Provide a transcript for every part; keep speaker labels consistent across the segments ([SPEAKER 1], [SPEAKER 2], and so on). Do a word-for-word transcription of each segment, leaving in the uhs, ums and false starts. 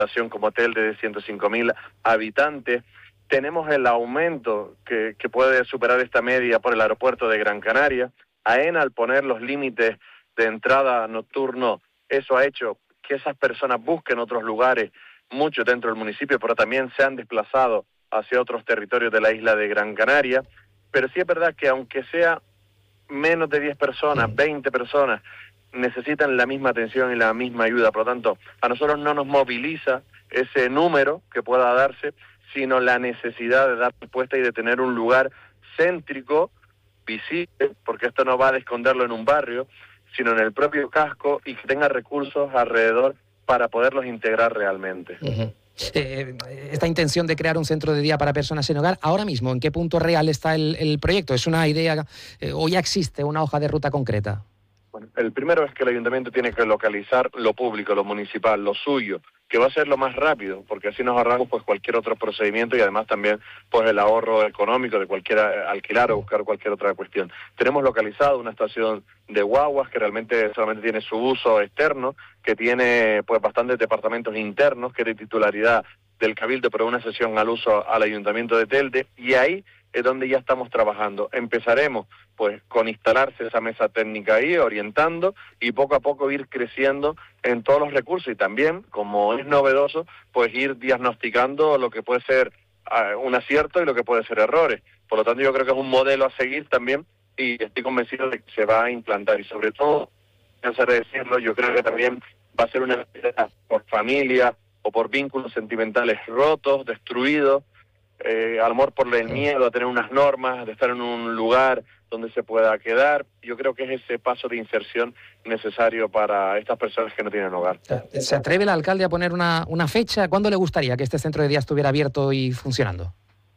[SPEAKER 1] población como Telde de ciento cinco mil habitantes. Tenemos el aumento que, que puede superar esta media por el aeropuerto de Gran Canaria. AENA, al poner los límites de entrada nocturno, eso ha hecho que esas personas busquen otros lugares, muchos dentro del municipio, pero también se han desplazado hacia otros territorios de la isla de Gran Canaria. Pero sí es verdad que aunque sea menos de diez personas, veinte personas, necesitan la misma atención y la misma ayuda. Por lo tanto, a nosotros no nos moviliza ese número que pueda darse, sino la necesidad de dar respuesta y de tener un lugar céntrico, visible, porque esto no va a esconderlo en un barrio, sino en el propio casco, y que tenga recursos alrededor para poderlos integrar realmente.
[SPEAKER 2] Uh-huh. Eh, esta intención de crear un centro de día para personas sin hogar, ahora mismo, ¿en qué punto real está el, el proyecto? ¿Es una idea eh, o ya existe una hoja de ruta concreta?
[SPEAKER 1] Bueno, el primero es que el ayuntamiento tiene que localizar lo público, lo municipal, lo suyo, que va a ser lo más rápido, porque así nos ahorramos pues cualquier otro procedimiento y además también pues el ahorro económico de cualquier alquilar o buscar cualquier otra cuestión. Tenemos localizado una estación de guaguas que realmente solamente tiene su uso externo, que tiene pues bastantes departamentos internos, que es de titularidad del Cabildo, pero una sesión al uso al Ayuntamiento de Telde, y ahí es donde ya estamos trabajando. Empezaremos pues con instalarse esa mesa técnica ahí, orientando, y poco a poco ir creciendo en todos los recursos, y también, como es novedoso, pues ir diagnosticando lo que puede ser uh, un acierto y lo que puede ser errores. Por lo tanto, yo creo que es un modelo a seguir también, y estoy convencido de que se va a implantar, y sobre todo, cansar de decirlo, yo creo que también va a ser una actividad por familia o por vínculos sentimentales rotos, destruidos, eh, a lo mejor por el miedo a tener unas normas, de estar en un lugar donde se pueda quedar. Yo creo que es ese paso de inserción necesario para estas personas que no tienen hogar.
[SPEAKER 2] ¿Se atreve el alcalde a poner una, una fecha? ¿Cuándo le gustaría que este centro de día estuviera abierto y funcionando?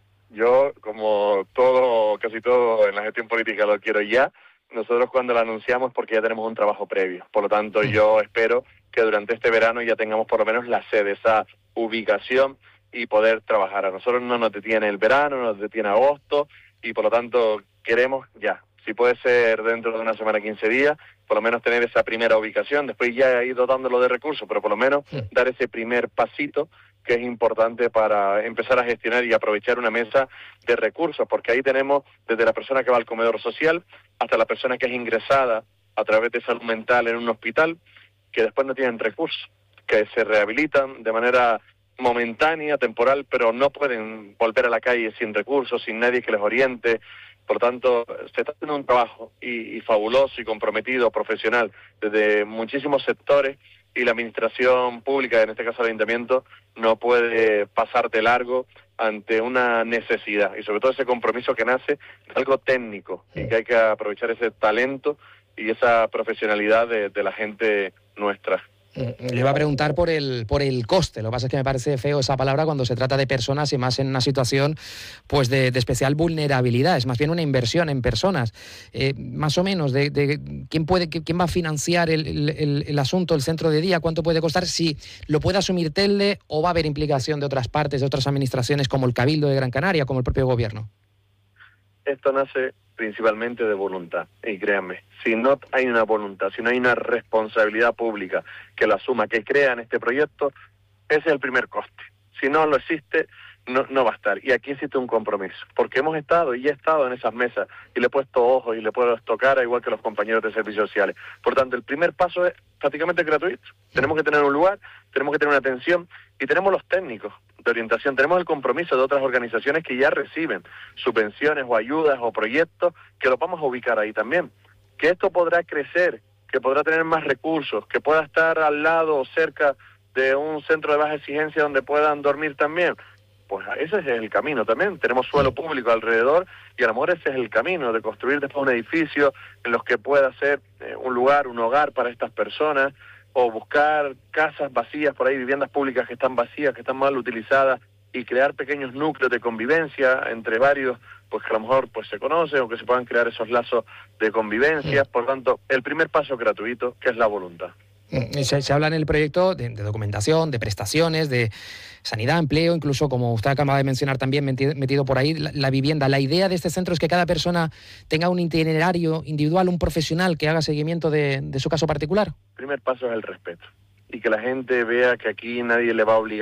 [SPEAKER 1] Yo, como todo, casi todo en la gestión política, lo quiero ya. Nosotros cuando lo anunciamos porque ya tenemos un trabajo previo. Por lo tanto, mm. yo espero que durante este verano ya tengamos por lo menos la sede, esa ubicación, y poder trabajar. A nosotros no nos detiene el verano, no nos detiene agosto, y por lo tanto queremos ya, si puede ser dentro de una semana, quince días, por lo menos tener esa primera ubicación, después ya ir dotándolo de recursos, pero por lo menos sí. dar ese primer pasito que es importante para empezar a gestionar y aprovechar una mesa de recursos, porque ahí tenemos desde la persona que va al comedor social hasta la persona que es ingresada a través de salud mental en un hospital, que después no tienen recursos, que se rehabilitan de manera momentánea, temporal, pero no pueden volver a la calle sin recursos, sin nadie que les oriente. Por lo tanto, se está haciendo un trabajo y, y fabuloso y comprometido, profesional, desde muchísimos sectores, y la administración pública, en este caso el ayuntamiento, no puede pasar de largo ante una necesidad, y sobre todo ese compromiso que nace de algo técnico, y que hay que aprovechar ese talento y esa profesionalidad de, de la gente nuestra.
[SPEAKER 2] Le iba a preguntar por el por el coste. Lo que pasa es que me parece feo esa palabra cuando se trata de personas, y más en una situación pues de, de especial vulnerabilidad. Es más bien una inversión en personas. Eh, más o menos, de, de quién puede quién va a financiar el, el, el asunto, el centro de día, cuánto puede costar, si lo puede asumir Telde o va a haber implicación de otras partes, de otras administraciones como el Cabildo de Gran Canaria, como el propio gobierno.
[SPEAKER 1] Esto nace principalmente de voluntad, y créanme, si no hay una voluntad, si no hay una responsabilidad pública que la asuma, que crea en este proyecto, ese es el primer coste. Si no lo existe, no, no va a estar. Y aquí existe un compromiso, porque hemos estado y he estado en esas mesas, y le he puesto ojos y le puedo tocar, igual que los compañeros de servicios sociales. Por tanto, el primer paso es prácticamente gratuito. Tenemos que tener un lugar, tenemos que tener una atención, y tenemos los técnicos de orientación, tenemos el compromiso de otras organizaciones que ya reciben subvenciones o ayudas o proyectos, que los vamos a ubicar ahí también. Que esto podrá crecer, que podrá tener más recursos, que pueda estar al lado o cerca de un centro de baja exigencia donde puedan dormir también. Pues ese es el camino también. Tenemos suelo público alrededor, y a lo mejor ese es el camino de construir después un edificio en los que pueda ser eh, un lugar, un hogar para estas personas, o buscar casas vacías por ahí, viviendas públicas que están vacías, que están mal utilizadas, y crear pequeños núcleos de convivencia entre varios, pues que a lo mejor pues se conocen, o que se puedan crear esos lazos de convivencia. Por tanto, el primer paso gratuito, que es la voluntad.
[SPEAKER 2] Se, se habla en el proyecto de, de documentación, de prestaciones, de sanidad, empleo, incluso, como usted acaba de mencionar también, metido, metido por ahí, la, la vivienda. La idea de este centro es que cada persona tenga un itinerario individual, un profesional que haga seguimiento de, de su caso particular.
[SPEAKER 1] El primer paso es el respeto, y que la gente vea que aquí nadie le va a obligar